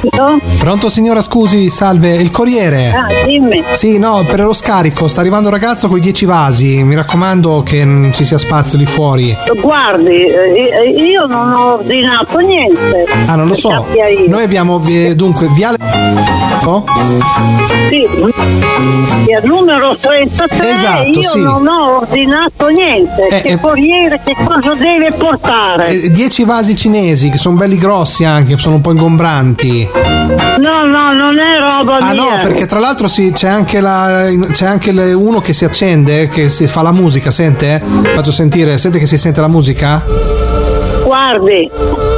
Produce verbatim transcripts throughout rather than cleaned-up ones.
Pronto? Pronto signora, scusi, salve, il corriere. Ah, dimmi. Sì, no, per lo scarico, sta arrivando un ragazzo con i dieci vasi, mi raccomando che non ci sia spazio lì fuori. Guardi, eh, io non ho ordinato niente. Ah, non lo so. Noi abbiamo, eh, dunque, viale... Oh? Sì, il numero trentatré, esatto, io sì. non ho ordinato niente. Eh, che eh, corriere che cosa deve portare? Eh, dieci vasi cinesi, che sono belli grossi anche, sono un po' ingombranti. No, no, non è roba Ah mia. no, perché tra l'altro sì, c'è anche la c'è anche le, uno che si accende, che si fa la musica, sente? Faccio sentire, sente che si sente la musica? Guardi,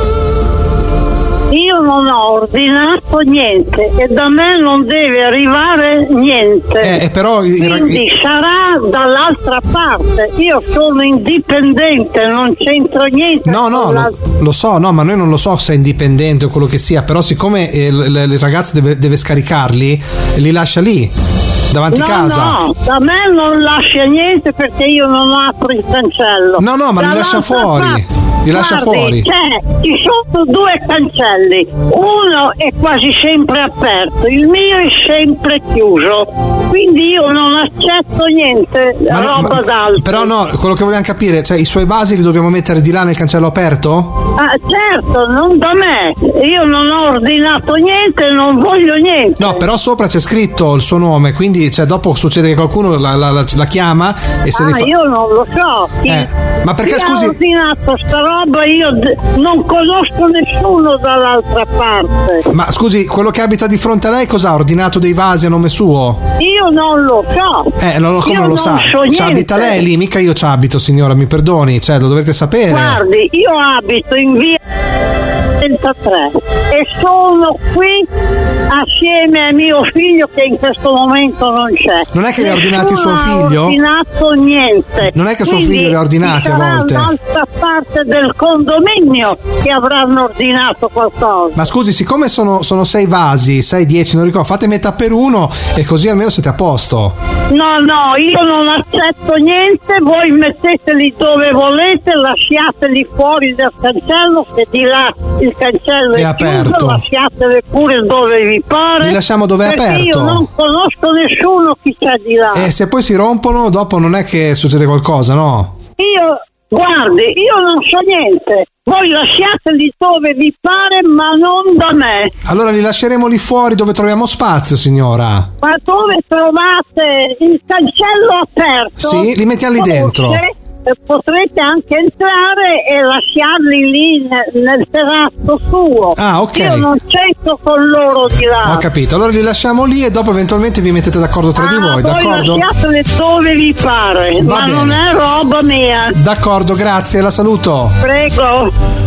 io non ho ordinato niente e da me non deve arrivare niente. Eh, però i- i- Quindi sarà dall'altra parte. Io sono indipendente, non c'entro niente. No, no, con lo, la- lo so, no, ma noi non lo so se è indipendente o quello che sia, però siccome eh, il, il- il ragazzo deve, deve scaricarli, li lascia lì, davanti No, casa. no, da me non lascia niente perché io non apro il cancello. No, no, ma li lascia Dall'altra fuori. parte- Li lascia Guardi, fuori. c'è- ci sono due cancelli, uno è quasi sempre aperto, il mio è sempre chiuso, quindi io non accetto niente Ma no, roba ma- d'altro. Però no, quello che vogliamo capire, cioè i suoi vasi li dobbiamo mettere di là nel cancello aperto? Ah, certo, non da me, io non ho ordinato niente, non voglio niente. No, però sopra c'è scritto il suo nome, quindi cioè, dopo succede che qualcuno la, la- la- la chiama e se Ah, ne fa... io non lo so. Chi, Eh, ma perché, chi scusi- ha ordinato sta roba io d- non conosco nessuno dall'altra parte. Ma scusi, quello che abita di fronte a lei cosa ha ordinato dei vasi a nome suo? Io non lo so. Eh, non lo, come Io non lo non sa? so Ci niente. abita lei lì, mica io ci abito, signora, mi perdoni, cioè lo dovete sapere. Guardi, io abito in via trentatré e sono qui assieme a mio figlio che in questo momento non c'è. Non è che le ha ordinati Nessuno suo ha figlio? ordinato niente. Non è che suo Quindi figlio le ha ordinate a ci sarà volte? un'altra parte del condominio che avranno ordinato qualcosa. Ma scusi, siccome sono, sono sei vasi, sei, dieci, non ricordo, fate metà per uno e così almeno siete a posto. No, no, io non accetto niente, voi metteteli dove volete, lasciateli fuori dal cancello, se di là il cancello È è, aperto. chiuso, lasciateli pure dove vi pare. Li lasciamo dove è perché aperto. io non conosco nessuno chi c'è di là. E se poi si rompono, dopo non è che succede qualcosa, no? Io, guardi, io non so niente. Voi lasciateli dove vi pare, ma non da me. Allora li lasceremo lì fuori dove troviamo spazio, signora. Ma dove trovate il cancello aperto? Sì, li mettiamo lì forse, dentro. eh, Potrete anche entrare e lasciarli lì nel, nel terrazzo suo. Ah, ok. Io non c'entro con loro di là. Ho capito, allora li lasciamo lì e dopo eventualmente vi mettete d'accordo tra di Ah, voi, voi d'accordo? lasciateli dove vi pare, Va ma bene. non è roba mia. D'accordo, grazie, la saluto. Prego.